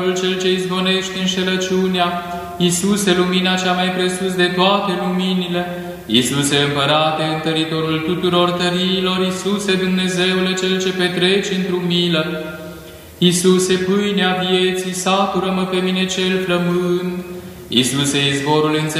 Cel ce izgonești înșelăciunea, Iisuse, lumina cea mai presus de toate luminile, Iisuse, Împărate, întăritorul tuturor tăriilor, Iisuse, Dumnezeule, Cel ce petreci într-o milă, Iisuse, pâinea vieții, satură-mă pe mine cel flămând, Iisuse, izvorul înțelepciunii,